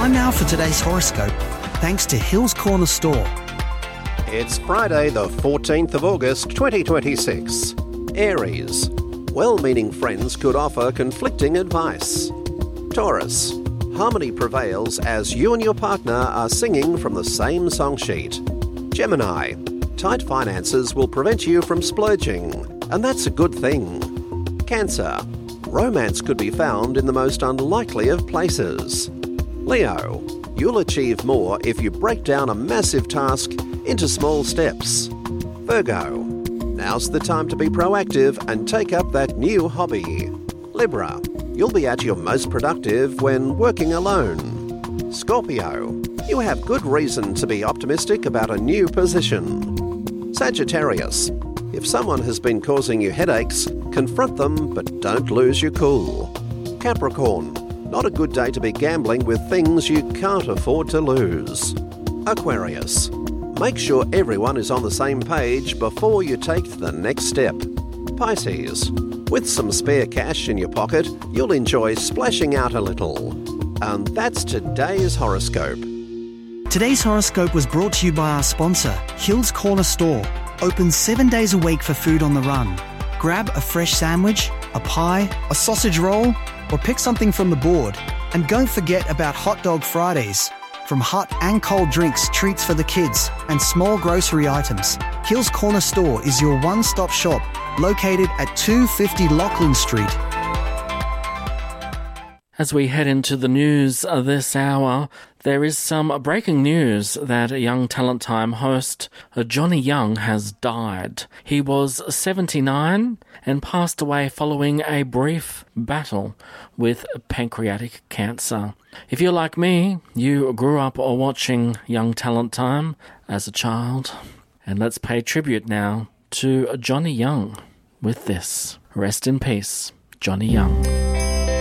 Time now for today's horoscope, thanks to Hills Corner Store. It's Friday the 14th of August 2026. Aries. Well-meaning friends could offer conflicting advice. Taurus. Harmony prevails as you and your partner are singing from the same song sheet. Gemini. Tight finances will prevent you from splurging, and that's a good thing. Cancer. Romance could be found in the most unlikely of places. Leo. You'll achieve more if you break down a massive task into small steps. Virgo. Now's the time to be proactive and take up that new hobby. Libra. You'll be at your most productive when working alone. Scorpio. You have good reason to be optimistic about a new position. Sagittarius. If someone has been causing you headaches, confront them but don't lose your cool. Capricorn. Not a good day to be gambling with things you can't afford to lose. Aquarius. Make sure everyone is on the same page before you take the next step. Pisces. With some spare cash in your pocket, you'll enjoy splashing out a little. And that's today's horoscope. Today's horoscope was brought to you by our sponsor, Hills Corner Store. Open 7 days a week for food on the run. Grab a fresh sandwich, a pie, a sausage roll, or pick something from the board. And don't forget about Hot Dog Fridays. From hot and cold drinks, treats for the kids, and small grocery items, Hills Corner Store is your one-stop shop, located at 250 Lachlan Street. As we head into the news this hour, there is some breaking news that Young Talent Time host Johnny Young has died. He was 79 and passed away following a brief battle with pancreatic cancer. If you're like me, you grew up watching Young Talent Time as a child. And let's pay tribute now to Johnny Young with this. Rest in peace, Johnny Young.